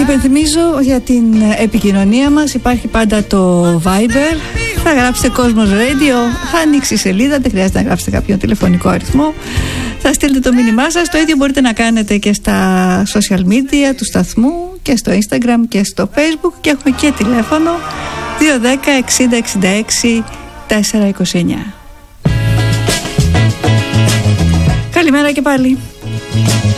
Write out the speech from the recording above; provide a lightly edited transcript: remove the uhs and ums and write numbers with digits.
Υπενθυμίζω για την επικοινωνία μας, υπάρχει πάντα το Viber. Θα γράψετε Κόσμος Radio, θα ανοίξει η σελίδα, δεν χρειάζεται να γράψετε κάποιον τηλεφωνικό αριθμό. Θα στείλετε το μήνυμά σας. Το ίδιο μπορείτε να κάνετε και στα social media του σταθμού και στο Instagram και στο Facebook, και έχουμε και τηλέφωνο 210 60 66 429. Καλημέρα και πάλι.